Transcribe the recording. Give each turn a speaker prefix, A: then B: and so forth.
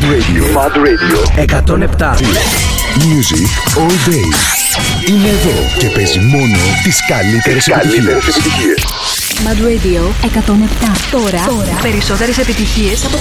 A: Mad Radio 107.
B: Music all day. Είναι εδώ και παίζει μόνο τις καλύτερες επιτυχίες.
C: Mad Radio 107. Τώρα περισσότερες επιτυχίες από